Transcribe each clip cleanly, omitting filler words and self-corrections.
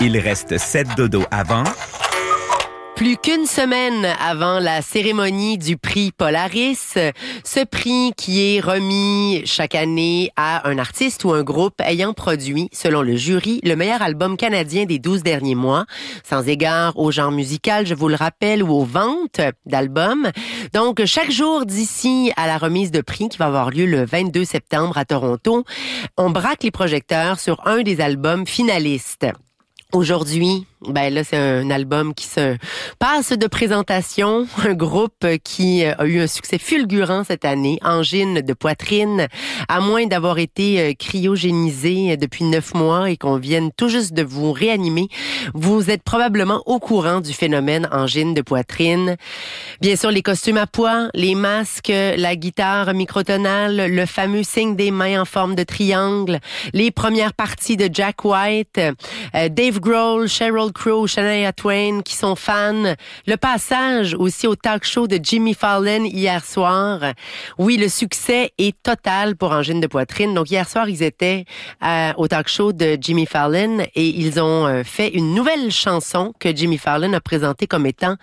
Il reste 7 dodos avant. Plus qu'une semaine avant la cérémonie du prix Polaris, ce prix qui est remis chaque année à un artiste ou un groupe ayant produit, selon le jury, le meilleur album canadien des 12 derniers mois, sans égard au genre musical, je vous le rappelle, ou aux ventes d'albums. Donc, chaque jour d'ici à la remise de prix qui va avoir lieu le 22 septembre à Toronto, on braque les projecteurs sur un des albums finalistes. Aujourd'hui, là, c'est un album qui se passe de présentation. Un groupe qui a eu un succès fulgurant cette année, Angine de poitrine, à moins d'avoir été cryogénisé depuis 9 mois et qu'on vienne tout juste de vous réanimer. Vous êtes probablement au courant du phénomène Angine de poitrine. Bien sûr, les costumes à pois, les masques, la guitare microtonale, le fameux signe des mains en forme de triangle, les premières parties de Jack White, Dave Grohl, Sheryl Crow, Shania Twain qui sont fans. Le passage aussi au talk show de Jimmy Fallon hier soir. Oui, le succès est total pour Angine de poitrine. Donc hier soir, ils étaient au talk show de Jimmy Fallon et ils ont fait une nouvelle chanson que Jimmy Fallon a présentée comme étant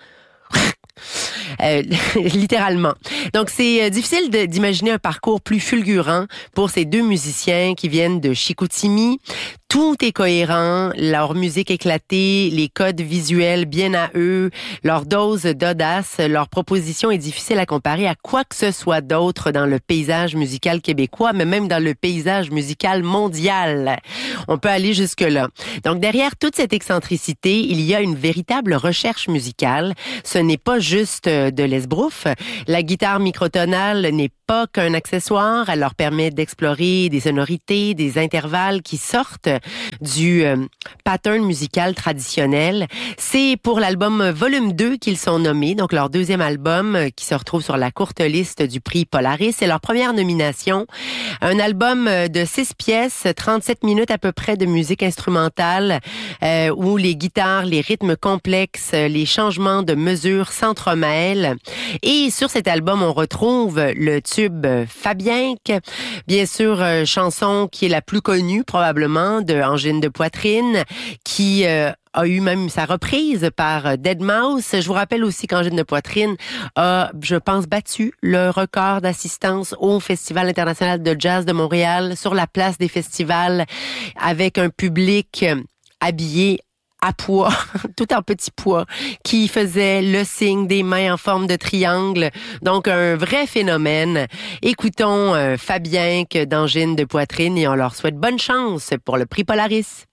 littéralement. Donc, c'est difficile d'imaginer un parcours plus fulgurant pour ces deux musiciens qui viennent de Chicoutimi. Tout est cohérent, leur musique éclatée, les codes visuels bien à eux, leur dose d'audace, leur proposition est difficile à comparer à quoi que ce soit d'autre dans le paysage musical québécois, mais même dans le paysage musical mondial. On peut aller jusque-là. Donc, derrière toute cette excentricité, il y a une véritable recherche musicale. Ce n'est pas juste de l'esbrouf. La guitare microtonale n'est pas qu'un accessoire. Elle leur permet d'explorer des sonorités, des intervalles qui sortent du pattern musical traditionnel. C'est pour l'album Volume 2 qu'ils sont nommés, donc leur deuxième album qui se retrouve sur la courte liste du prix Polaris. C'est leur première nomination. Un album de 6 pièces, 37 minutes à peu près de musique instrumentale où les guitares, les rythmes complexes, les changements de mesure s'entremêlent. Et sur cet album, on retrouve le tube Fabienque, bien sûr, chanson qui est la plus connue probablement de Angine de poitrine, qui a eu même sa reprise par Deadmau5. Je vous rappelle aussi qu'Angine de poitrine a, je pense, battu le record d'assistance au Festival international de jazz de Montréal sur la place des festivals avec un public habillé à pois, tout en petit pois, qui faisait le signe des mains en forme de triangle. Donc, un vrai phénomène. Écoutons Fabienque d'Angine de poitrine et on leur souhaite bonne chance pour le prix Polaris.